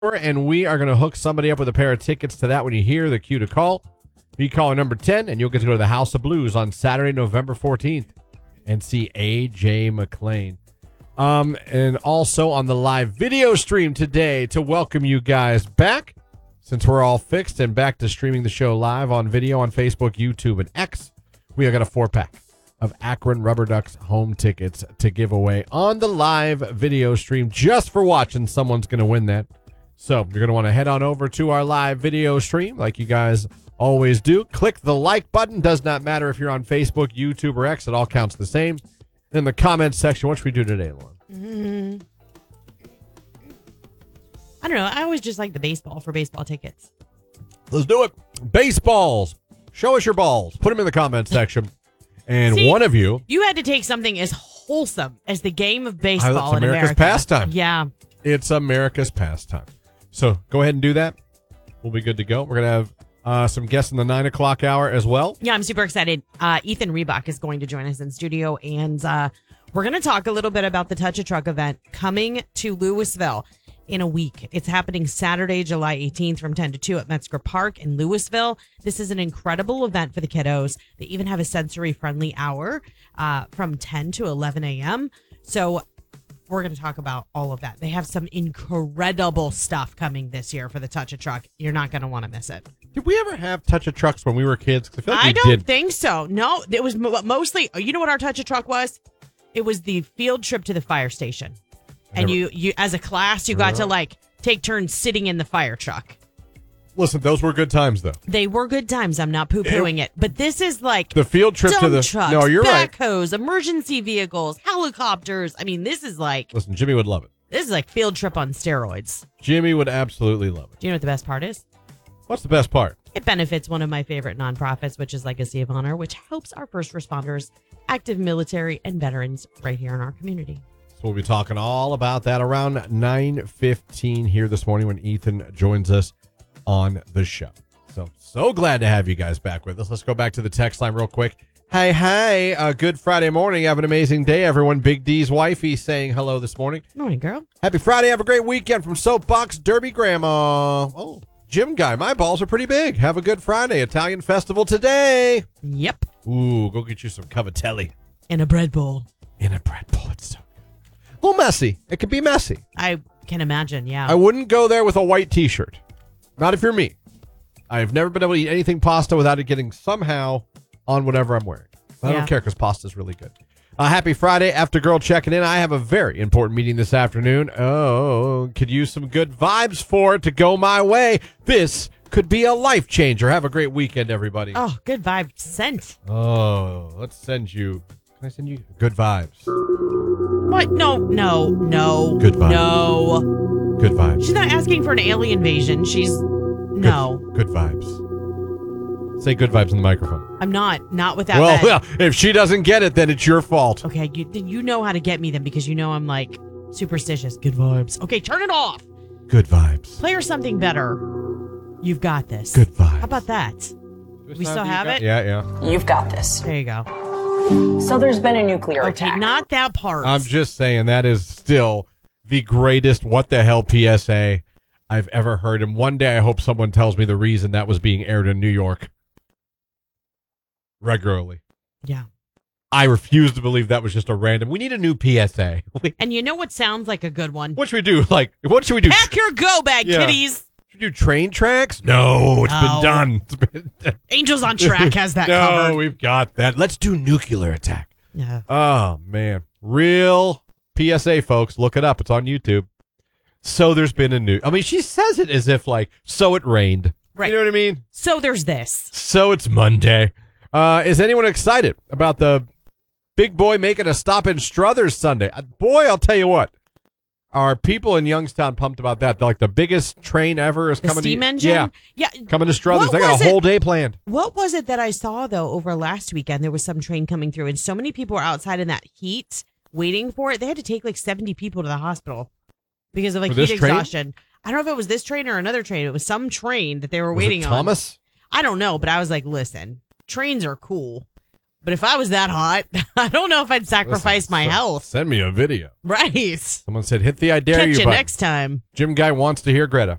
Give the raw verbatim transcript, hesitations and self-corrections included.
and we are going to hook somebody up with a pair of tickets to that when you hear the cue to call. You call number ten, and you'll get to go to the House of Blues on Saturday, November fourteenth, and see A J McLean. Um, and also on the live video stream today to welcome you guys back, since we're all fixed and back to streaming the show live on video on Facebook, YouTube, and X. We have got a four-pack of Akron Rubber Ducks home tickets to give away on the live video stream. Just for watching, someone's going to win that. So you're going to want to head on over to our live video stream like you guys always do. Click the like button. Does not matter if you're on Facebook, YouTube, or X. It all counts the same. In the comments section, what should we do today, Lauren? Mm-hmm. I don't know. I always just like the baseball for baseball tickets. Let's do it. Baseballs. Show us your balls. Put them in the comments section. And See, one of you. You had to take something as wholesome as the game of baseball It's in America's America. pastime. Yeah. It's America's pastime. So go ahead and do that. We'll be good to go. We're going to have uh, some guests in the nine o'clock hour as well. Yeah, I'm super excited. Uh, Ethan Reebok is going to join us in studio, and uh, we're going to talk a little bit about the Touch a Truck event coming to Louisville in a week. It's happening Saturday, July eighteenth from ten to two at Metzger Park in Louisville. This is an incredible event for the kiddos. They even have a sensory-friendly hour uh, from ten to eleven a.m. So we're going to talk about all of that. They have some incredible stuff coming this year for the Touch a Truck. You're not going to want to miss it. Did we ever have Touch a Trucks when we were kids? 'Cause I, feel like I we don't did. think so. No, it was mo- mostly, you know what our Touch a Truck was? It was the field trip to the fire station. And Never- you, you, as a class, you got to like take turns sitting in the fire truck. Listen, those were good times, though. They were good times. I'm not poo-pooing it. But this is like The field trip to dump the. trucks, No, you're right. backhoes, emergency vehicles, helicopters. I mean, this is like, Listen, Jimmy would love it. this is like field trip on steroids. Jimmy would absolutely love it. Do you know what the best part is? What's the best part? It benefits one of my favorite nonprofits, which is Legacy of Honor, which helps our first responders, active military, and veterans right here in our community. So we'll be talking all about that around nine fifteen here this morning when Ethan joins us on the show. So, so glad to have you guys back with us. Let's go back to the text line real quick. Hey, hey, uh, good Friday morning. Have an amazing day, everyone. Big D's wifey saying hello this morning. Morning, girl. Happy Friday. Have a great weekend from Soapbox Derby Grandma. Oh, Jim Guy, my balls are pretty big. Have a good Friday. Italian festival today. Yep. Ooh, go get you some cavatelli. In a bread bowl. In a bread bowl. It's so good. A little messy. It could be messy. I can imagine, yeah. I wouldn't go there with a white T-shirt. Not if you're me. I've never been able to eat anything pasta without it getting somehow on whatever I'm wearing. I Yeah. don't care because pasta's really good. Uh, happy Friday. After girl checking in, I have a very important meeting this afternoon. Oh, could use some good vibes for it to go my way. This could be a life changer. Have a great weekend, everybody. Oh, good vibe sent. Oh, let's send you. Can I send you good vibes? What? No, no, no. Good vibe. No. Good vibes. She's not asking for an alien invasion. She's no. Good, good vibes. Say good vibes in the microphone. I'm not. Not with that. Well, veg. well, if she doesn't get it, then it's your fault. Okay, you you know how to get me then because you know I'm like superstitious. Good vibes. Okay, turn it off. Good vibes. Play her something better. You've got this. Good vibes. How about that? We still have it? Yeah, yeah. You've got this. There you go. So there's been a nuclear Okay, attack. not that part. I'm just saying that is still the greatest what the hell P S A I've ever heard. And one day I hope someone tells me the reason that was being aired in New York regularly. Yeah. I refuse to believe that was just a random. We need a new P S A. And you know what sounds like a good one? What should we do? Like, what should we do? Pack your go bag, Yeah. kiddies. Should we do train tracks? No, it's No. been done. It's been done. Angels on Track has that no, covered. we've got that. Let's do nuclear attack. Yeah. Oh, man. Real P S A, folks. Look it up. It's on YouTube. So there's been a new. I mean, she says it as if like, so it rained. Right. You know what I mean? So there's this. So it's Monday. Uh, is anyone excited about the big boy making a stop in Struthers Sunday? Uh, boy, I'll tell you what. Are people in Youngstown pumped about that? They're like the biggest train ever is The coming steam to engine? Yeah, Yeah. coming to Struthers. What They got was a whole it? day planned. What was it that I saw, though, over last weekend? There was some train coming through, and so many people were outside in that heat waiting for it. They had to take like seventy people to the hospital because of like For this heat train? exhaustion. I don't know if it was this train or another train. It was some train that they were Was it waiting on. Thomas? I don't know, but I was like, listen, trains are cool. But if I was that hot, I don't know if I'd sacrifice Listen, my so- health. Send me a video. Right. Someone said, hit the I dare Catch you you button. next time. Jim Guy wants to hear Greta.